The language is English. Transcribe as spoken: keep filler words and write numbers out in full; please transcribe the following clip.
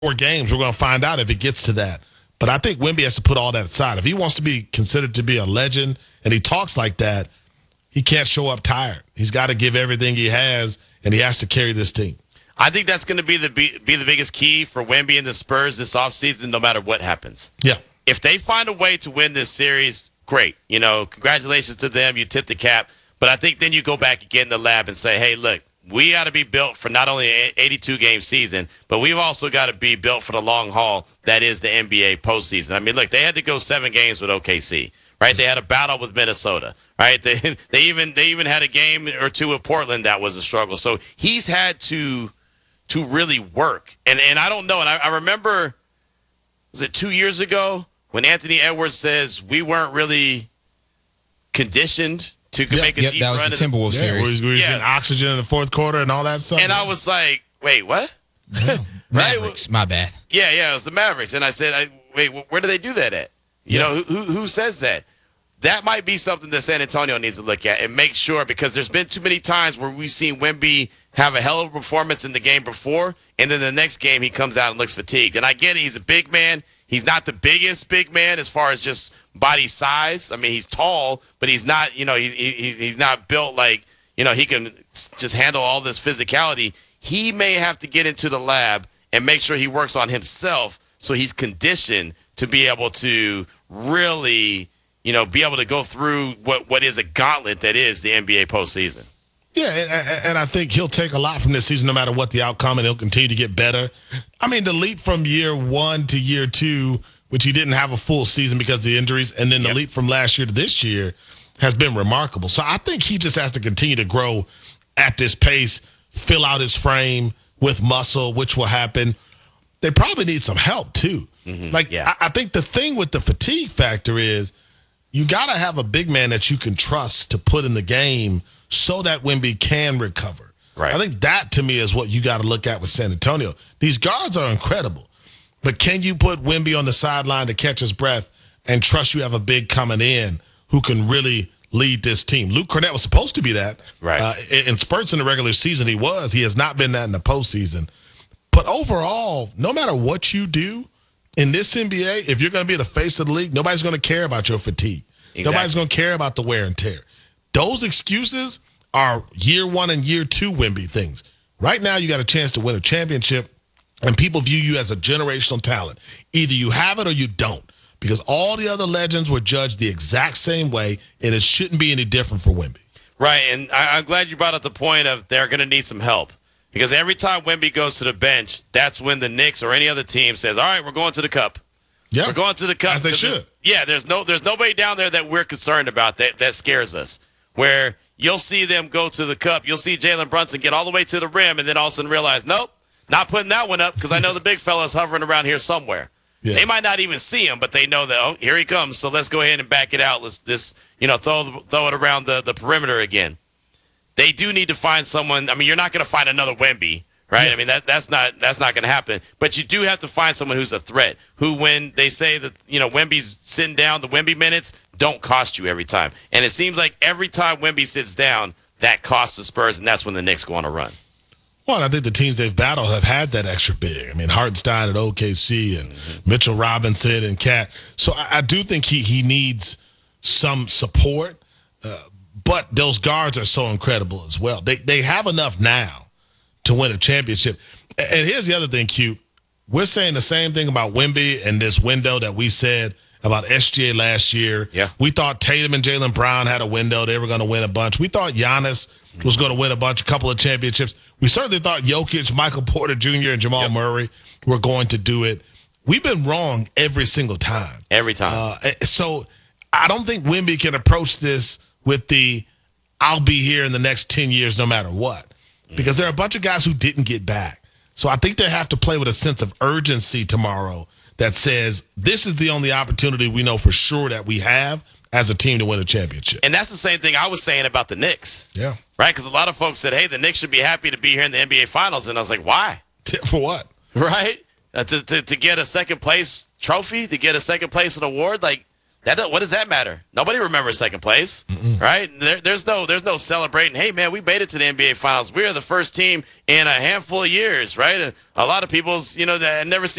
four games, we're going to find out if it gets to that. But I think Wemby has to put all that aside. If he wants to be considered to be a legend and he talks like that, he can't show up tired. He's got to give everything he has, and he has to carry this team. I think that's going to be the be, be the biggest key for Wemby and the Spurs this offseason, no matter what happens. Yeah. If they find a way to win this series, great. You know, congratulations to them. You tip the cap. But I think then you go back again in the lab and say, hey, look, we got to be built for not only an eighty-two game season, but we've also got to be built for the long haul that is the N B A postseason. I mean, look, they had to go seven games with O K C, right? They had a battle with Minnesota, right? They they even they even had a game or two with Portland that was a struggle. So he's had to to really work. And and I don't know. And I, I remember, was it two years ago when Anthony Edwards says we weren't really conditioned to Yep, make a yep, deep that was run. the Timberwolves Yeah, series. where he's, where he's Yeah. getting oxygen in the fourth quarter and all that stuff. And I was like, wait, what? Yeah. Right? Mavericks, my bad. Yeah, yeah, it was the Mavericks. And I said, I, wait, wh- where do they do that at? You Yeah. know, who, who who says that? That might be something that San Antonio needs to look at and make sure, because there's been too many times where we've seen Wemby have a hell of a performance in the game before, and then the next game he comes out and looks fatigued. And I get it, he's a big man. He's not the biggest big man as far as just body size. I mean, he's tall, but he's not, you know, he, he, he's not built like, you know, he can just handle all this physicality. He may have to get into the lab and make sure he works on himself so he's conditioned to be able to really, you know, be able to go through what, what is a gauntlet that is the N B A postseason. Yeah, and, and I think he'll take a lot from this season no matter what the outcome, and he'll continue to get better. I mean, the leap from year one to year two, which he didn't have a full season because of the injuries, and then the Yep. leap from last year to this year has been remarkable. So I think he just has to continue to grow at this pace, fill out his frame with muscle, which will happen. They probably need some help, too. Mm-hmm. Like, Yeah. I, I think the thing with the fatigue factor is you got to have a big man that you can trust to put in the game so that Wemby can recover. Right. I think that, to me, is what you got to look at with San Antonio. These guards are incredible, but can you put Wemby on the sideline to catch his breath and trust you have a big coming in who can really lead this team? Luke Cornett was supposed to be that. Right. Uh, in, in spurts in the regular season, he was. He has not been that in the postseason. But overall, no matter what you do in this N B A, if you're going to be the face of the league, nobody's going to care about your fatigue. Exactly. Nobody's going to care about the wear and tear. Those excuses are year one and year two Wemby things. Right now, you got a chance to win a championship, and people view you as a generational talent. Either you have it or you don't, because all the other legends were judged the exact same way, and it shouldn't be any different for Wemby. Right, and I, I'm glad you brought up the point of they're going to need some help. Because every time Wemby goes to the bench, that's when the Knicks or any other team says, all right, we're going to the cup. Yeah, We're going to the cup. as they 'Cause there's- should. Yeah, there's no there's nobody down there that we're concerned about that, that scares us. Where you'll see them go to the cup. You'll see Jalen Brunson get all the way to the rim and then all of a sudden realize, nope, not putting that one up because I know the big fella's hovering around here somewhere. Yeah. They might not even see him, but they know that, oh, here he comes. So let's go ahead and back it out. Let's this, you know, throw throw it around the, the perimeter again. They do need to find someone. I mean, you're not going to find another Wemby, right? Yeah. I mean, that that's not that's not going to happen. But you do have to find someone who's a threat. Who, when they say that, you know, Wemby's sitting down, the Wemby minutes don't cost you every time. And it seems like every time Wemby sits down, that costs the Spurs, and that's when the Knicks go on a run. Well, I think the teams they've battled have had that extra big. I mean, Hartenstein at O K C and mm-hmm. Mitchell Robinson and Cat. So I, I do think he he needs some support. Uh, but those guards are so incredible as well. They they have enough now to win a championship. And here's the other thing, Q. We're saying the same thing about Wemby and this window that we said about S G A last year. Yeah. We thought Tatum and Jaylen Brown had a window. They were going to win a bunch. We thought Giannis was going to win a bunch, a couple of championships. We certainly thought Jokic, Michael Porter Junior, and Jamal Yep. Murray were going to do it. We've been wrong every single time. Every time. Uh, so I don't think Wemby can approach this with the I'll be here in the next ten years no matter what. Because there are a bunch of guys who didn't get back. So I think they have to play with a sense of urgency tomorrow that says this is the only opportunity we know for sure that we have as a team to win a championship. And that's the same thing I was saying about the Knicks. Yeah. Right? Because a lot of folks said, hey, the Knicks should be happy to be here in the N B A Finals. And I was like, why? For what? Right? Uh, to, to to get a second place trophy, to get a second place an award, like That what does that matter? Nobody remembers second place, Mm-mm. right? There, there's no there's no celebrating. Hey man, we made it to the N B A Finals. We are the first team in a handful of years, right? A lot of people's you know that never seen